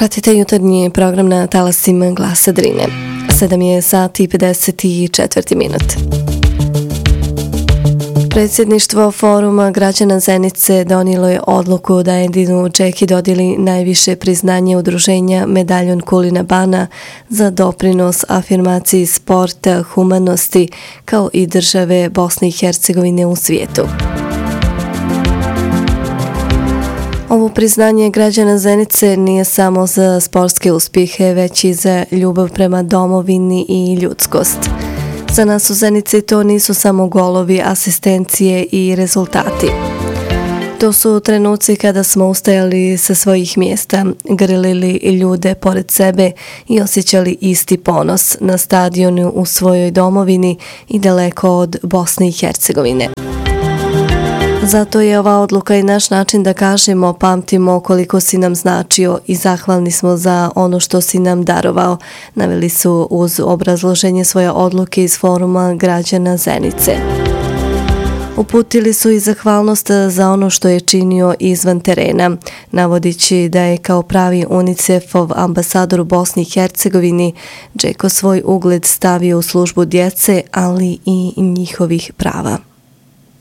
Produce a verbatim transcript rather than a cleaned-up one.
Pratite jutarnji program na talasima Glasa Drine. sedam je sati i pedeset četiri minut. Predsjedništvo Foruma građana Zenice donijelo je odluku da Edinu Džeki dodijeli najviše priznanje udruženja Medaljon Kulina Bana za doprinos afirmaciji sporta, humanosti kao i države Bosne i Hercegovine u svijetu. Ovo priznanje građana Zenice nije samo za sportske uspjehe, već i za ljubav prema domovini i ljudskost. Za nas u Zenici to nisu samo golovi, asistencije i rezultati. To su trenuci kada smo ustajali sa svojih mjesta, grlili ljude pored sebe i osjećali isti ponos na stadionu u svojoj domovini i daleko od Bosne i Hercegovine. Zato je ova odluka i naš način da kažemo, pamtimo koliko si nam značio i zahvalni smo za ono što si nam darovao, naveli su uz obrazloženje svoje odluke iz Foruma građana Zenice. Uputili su i zahvalnost za ono što je činio izvan terena, navodići da je kao pravi UNICEF-ov ambasador u Bosni i Hercegovini Džeko svoj ugled stavio u službu djece, ali i njihovih prava.